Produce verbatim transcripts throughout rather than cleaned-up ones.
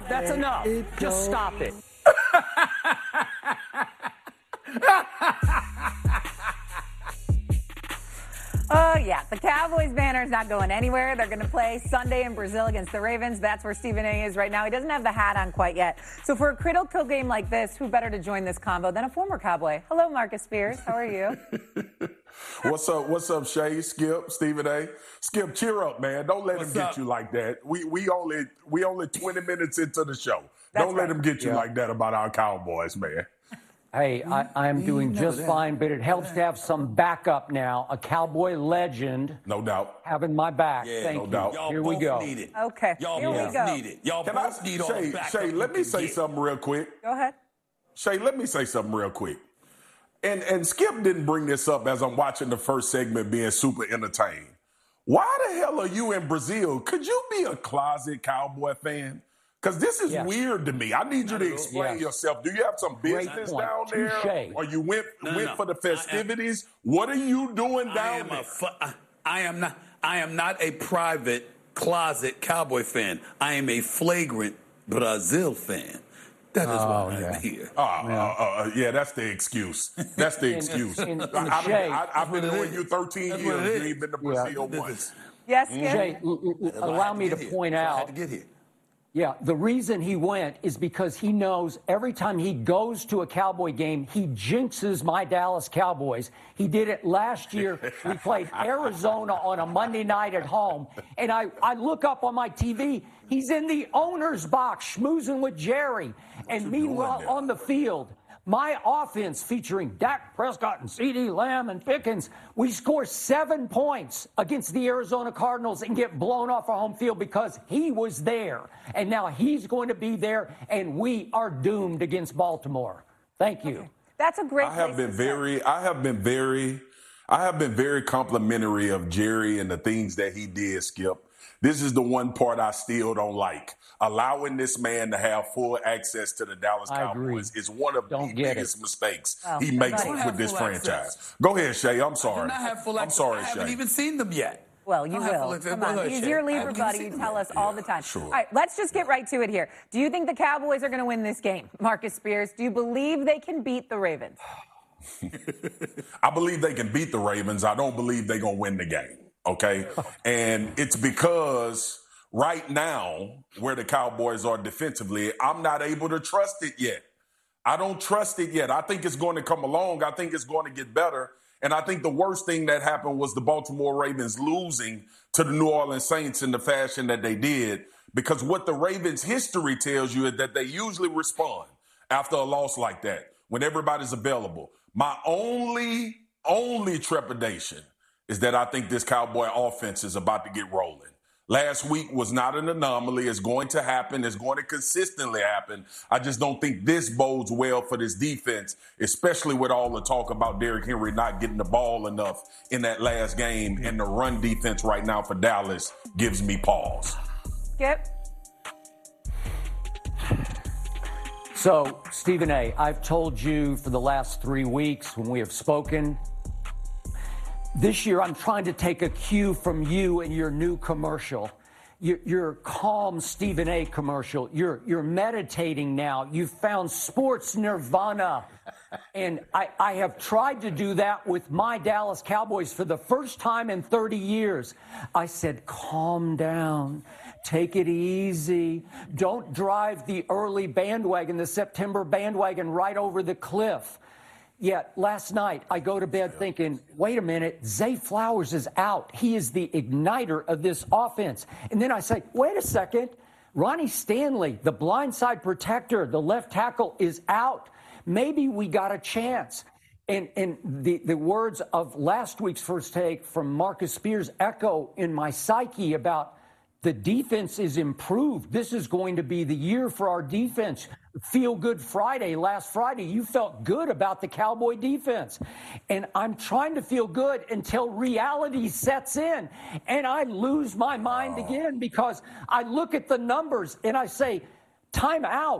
That's enough. Just stop it. Oh, yeah. The Cowboys banner is not going anywhere. They're going to play Sunday in Brazil against the Ravens. That's where Stephen A. is right now. He doesn't have the hat on quite yet. So for a critical game like this, who better to join this convo than a former Cowboy? Hello, Marcus Spears. How are you? What's up? What's up, Shay, Skip, Stephen A? Skip, cheer up, man. Don't let What's him get up? you like that. We we only we only twenty minutes into the show. That's Don't right. let him get you yeah. like that about our Cowboys, man. Hey, I, I'm doing just fine, but it helps to have some backup now. A Cowboy legend. No doubt. Having my back. Yeah, Thank no you. doubt. Y'all Here both we go. Need it. Okay. Y'all Here both we go. need it. Y'all Can both I, need all Shay, the backup Shay, let me say get. something real quick. Go ahead. Shay, let me say something real quick. And and Skip didn't bring this up as I'm watching the first segment being super entertained. Why the hell are you in Brazil? Could you be a closet Cowboy fan? Because this is yes. weird to me. I need you to explain yes. yourself. Do you have some business down there? Touché. Or you went no, went no. for the festivities? Am, what are you doing down there? Fu- I am not. I am not a private closet Cowboy fan. I am a flagrant Brazil fan. That is oh, why yeah. I'm here. Uh, yeah. Uh, uh, yeah, that's the excuse. That's the excuse. in, in, in I, Shay, I, I've been knowing you thirteen that's years. You ain't been to Brazil yeah. once. Yes, Jay, allow me to here. point so out. I had to get here. Yeah, the reason he went is because he knows every time he goes to a Cowboy game, he jinxes my Dallas Cowboys. He did it last year. We played Arizona on a Monday night at home. And I, I look up on my T V, he's in the owner's box schmoozing with Jerry. And meanwhile, on the field, my offense featuring Dak Prescott and CeeDee Lamb and Pickens, we score seven points against the Arizona Cardinals and get blown off our home field because he was there. And now he's going to be there, and we are doomed against Baltimore. Thank you. Okay. That's a great I have been very, I have been very, I have been very complimentary of Jerry and the things that he did, Skip. This is the one part I still don't like. Allowing this man to have full access to the Dallas Cowboys is one of don't the biggest it. mistakes well, he makes with this franchise. Access. Go ahead, Shay. I'm sorry. I do not have full I'm access. sorry, I haven't Shay. even seen them yet. Well, you will. Come on. He's your Lieber buddy. You tell us all the time. Sure. All right, let's just get right to it here. Do you think the Cowboys are going to win this game? Marcus Spears, do you believe they can beat the Ravens? I believe they can beat the Ravens. I don't believe they're going to win the game, okay? And it's because right now, where the Cowboys are defensively, I'm not able to trust it yet. I don't trust it yet. I think it's going to come along. I think it's going to get better. And I think the worst thing that happened was the Baltimore Ravens losing to the New Orleans Saints in the fashion that they did, because what the Ravens' history tells you is that they usually respond after a loss like that when everybody's available. My only, only trepidation is that I think this Cowboy offense is about to get rolling. Last week was not an anomaly. It's going to happen. It's going to consistently happen. I just don't think this bodes well for this defense, especially with all the talk about Derrick Henry not getting the ball enough in that last game. And the run defense right now for Dallas gives me pause. Skip? So, Stephen A., I've told you for the last three weeks when we have spoken, this year, I'm trying to take a cue from you and your new commercial, your, your calm Stephen A. commercial. You're you're meditating now. You've found sports nirvana. And I, I have tried to do that with my Dallas Cowboys for the first time in thirty years. I said, calm down. Take it easy. Don't drive the early bandwagon, the September bandwagon, right over the cliff. Yet last night, I go to bed thinking, wait a minute, Zay Flowers is out. He is the igniter of this offense. And then I say, wait a second, Ronnie Stanley, the blindside protector, the left tackle, is out. Maybe we got a chance. And, and the, the words of last week's First Take from Marcus Spears echo in my psyche about the defense is improved. This is going to be the year for our defense. Feel Good Friday, last Friday, you felt good about the Cowboy defense. And I'm trying to feel good until reality sets in. And I lose my mind again because I look at the numbers and I say, time out.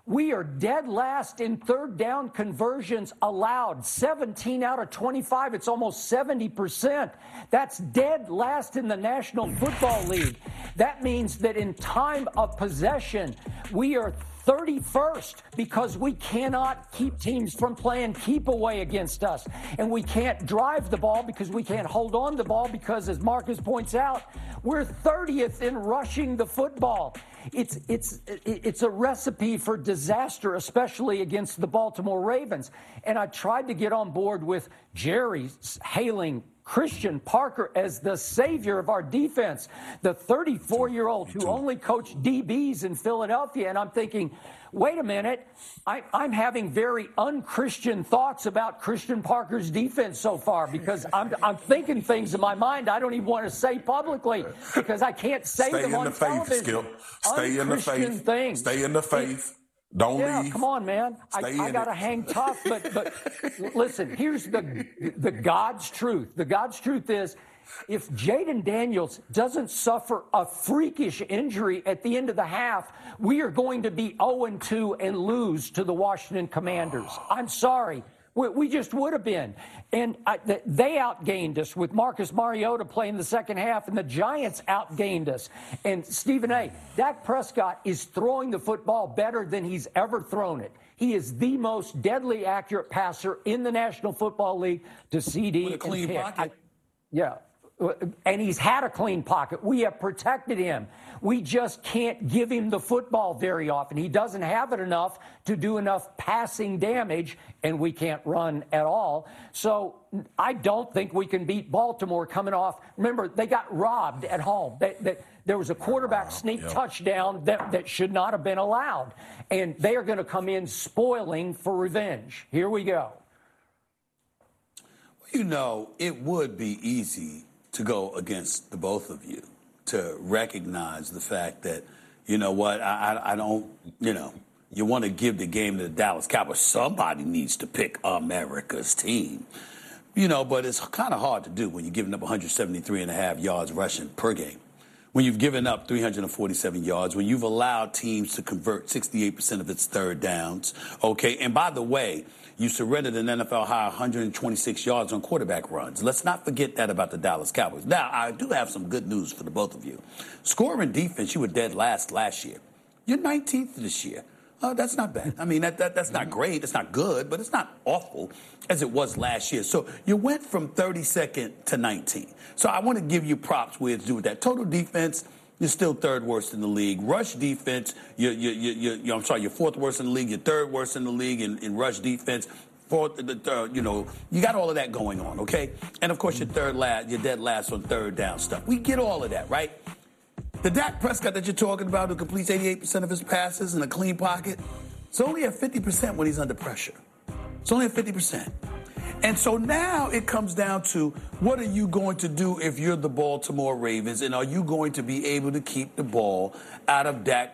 We are dead last in third down conversions allowed, seventeen out of twenty-five. It's almost seventy percent. That's dead last in the National Football League. That means that in time of possession, we are thirty-first because we cannot keep teams from playing keep away against us. And we can't drive the ball because we can't hold on the ball because, as Marcus points out, we're thirtieth in rushing the football. It's it's it's a recipe for disaster, especially against the Baltimore Ravens. And I tried to get on board with Jerry hailing Christian Parker as the savior of our defense, the thirty-four-year-old who only coached D Bs in Philadelphia. And I'm thinking, wait a minute, I, I'm having very unchristian thoughts about Christian Parker's defense so far because I'm, I'm thinking things in my mind I don't even want to say publicly because I can't say Stay them on in the faith, television. Skip. Stay in the faith. Things. Stay in the faith. Don't yeah, leave. come on, man. Stay I, I in got to it. hang tough. But, but listen, here's the, the God's truth. The God's truth is if Jaden Daniels doesn't suffer a freakish injury at the end of the half, we are going to be oh and two and lose to the Washington Commanders. I'm sorry. We, we just would have been. And I, they outgained us with Marcus Mariota playing the second half, and the Giants outgained us. And Stephen A., Dak Prescott is throwing the football better than he's ever thrown it. He is the most deadly accurate passer in the National Football League to C D With a clean and pick. pocket. I, yeah. And he's had a clean pocket. We have protected him. We just can't give him the football very often. He doesn't have it enough to do enough passing damage, and we can't run at all. So I don't think we can beat Baltimore coming off. Remember, they got robbed at home. They, they, there was a quarterback sneak Yep. touchdown that, that should not have been allowed. And they are going to come in spoiling for revenge. Here we go. You know, it would be easy to go against the both of you, to recognize the fact that, you know what, I, I, I don't, you know, you want to give the game to the Dallas Cowboys. Somebody needs to pick America's team. You know, but it's kind of hard to do when you're giving up one hundred seventy-three and a half yards rushing per game, when you've given up three hundred forty-seven yards, when you've allowed teams to convert sixty-eight percent of its third downs, okay? And by the way, you surrendered an N F L high one hundred twenty-six yards on quarterback runs. Let's not forget that about the Dallas Cowboys. Now, I do have some good news for the both of you. Scoring defense, you were dead last last year. You're nineteenth this year. Oh, that's not bad. I mean, that, that that's not great. It's not good, but it's not awful as it was last year. So you went from thirty-second to nineteenth. So I want to give you props where it's due with that. Total defense, you're still third worst in the league. Rush defense, you're, you're, you're, you're, I'm sorry, you're fourth worst in the league. You're third worst in the league in, in rush defense. Fourth, the third, you know, you got all of that going on, okay? And, of course, you're third last, you're dead last on third down stuff. We get all of that, right? The Dak Prescott that you're talking about who completes eighty-eight percent of his passes in a clean pocket, it's only at fifty percent when he's under pressure. It's only at fifty percent. And so now it comes down to what are you going to do if you're the Baltimore Ravens, and are you going to be able to keep the ball out of Dak